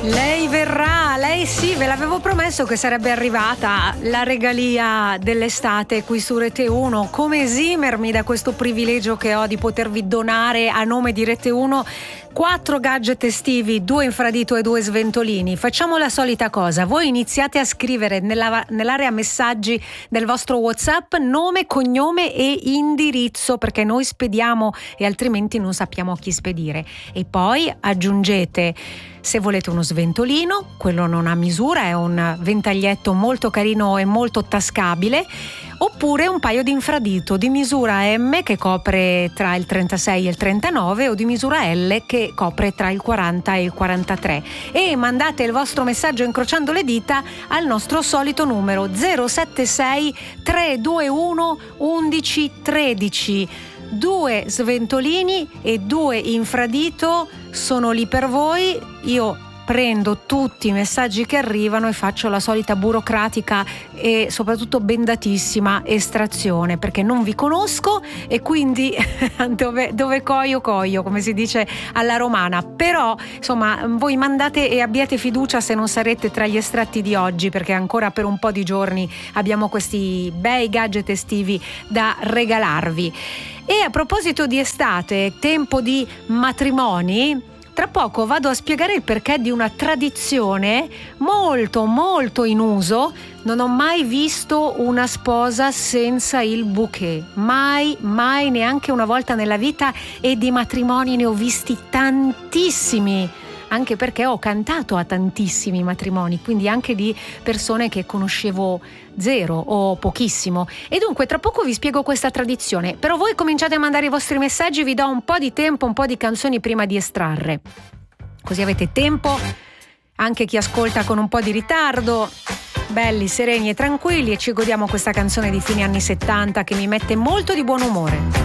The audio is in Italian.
Lei verrà, lei sì, ve l'avevo promesso che sarebbe arrivata la regalia dell'estate qui su Rete 1. Come esimermi da questo privilegio che ho di potervi donare a nome di Rete 1 4 gadget estivi, 2 infradito e 2 sventolini. Facciamo la solita cosa: voi iniziate a scrivere nell'area messaggi del vostro WhatsApp nome, cognome e indirizzo, perché noi spediamo e altrimenti non sappiamo a chi spedire. E poi aggiungete, se volete, uno sventolino, quello non ha misura, è un ventaglietto molto carino e molto tascabile, oppure un paio di infradito di misura M che copre tra il 36 e il 39 o di misura L che copre tra il 40 e il 43, e mandate il vostro messaggio incrociando le dita al nostro solito numero 076 321 11 13. 2 sventolini e 2 infradito sono lì per voi. Io prendo tutti i messaggi che arrivano e faccio la solita burocratica e soprattutto bendatissima estrazione, perché non vi conosco e quindi dove coio, come si dice alla romana. Però insomma, voi mandate e abbiate fiducia se non sarete tra gli estratti di oggi, perché ancora per un po' di giorni abbiamo questi bei gadget estivi da regalarvi. E a proposito di estate, tempo di matrimoni, tra poco vado a spiegare il perché di una tradizione molto molto in uso. Non ho mai visto una sposa senza il bouquet, mai, neanche una volta nella vita, e di matrimoni ne ho visti tantissimi, anche perché ho cantato a tantissimi matrimoni, quindi anche di persone che conoscevo zero o pochissimo. E dunque tra poco vi spiego questa tradizione, però voi cominciate a mandare i vostri messaggi, vi do un po' di tempo, un po' di canzoni prima di estrarre, così avete tempo, anche chi ascolta con un po' di ritardo, belli, sereni e tranquilli, e ci godiamo questa canzone di fine anni 70 che mi mette molto di buon umore.